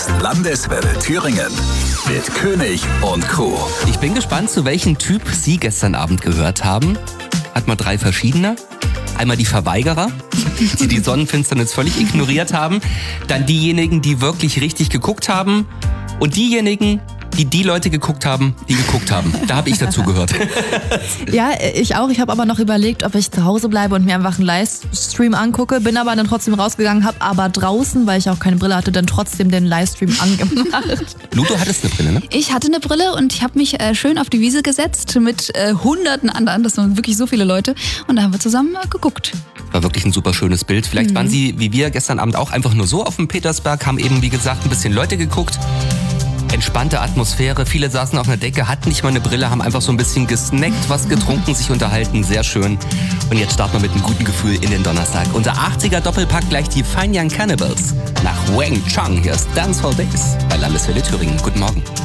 ist Landeswelle Thüringen mit König und Co. Ich bin gespannt, zu welchem Typ Sie gestern Abend gehört haben. Hat man 3 verschiedene. Einmal die Verweigerer, die Sonnenfinsternis völlig ignoriert haben. Dann diejenigen, die wirklich richtig geguckt haben. Und diejenigen, die Leute geguckt haben, die geguckt haben. Da habe ich dazu gehört. Ja, ich auch. Ich habe aber noch überlegt, ob ich zu Hause bleibe und mir einfach einen Livestream angucke. Bin aber dann trotzdem rausgegangen, habe aber draußen, weil ich auch keine Brille hatte, dann trotzdem den Livestream angemacht. Lu, du hattest eine Brille, ne? Ich hatte eine Brille und ich habe mich schön auf die Wiese gesetzt mit hunderten anderen. Das waren wirklich so viele Leute. Und da haben wir zusammen geguckt. War wirklich ein super schönes Bild. Vielleicht waren Sie, wie wir, gestern Abend auch einfach nur so auf dem Petersberg, haben eben, wie gesagt, ein bisschen Leute geguckt. Entspannte Atmosphäre, viele saßen auf einer Decke, hatten nicht mal eine Brille, haben einfach so ein bisschen gesnackt, was getrunken, sich unterhalten, sehr schön. Und jetzt starten wir mit einem guten Gefühl in den Donnerstag. Unser 80er Doppelpack gleich die Fine Young Cannibals nach Wang Chung. Hier ist Dance for Days bei Landeswelle Thüringen. Guten Morgen.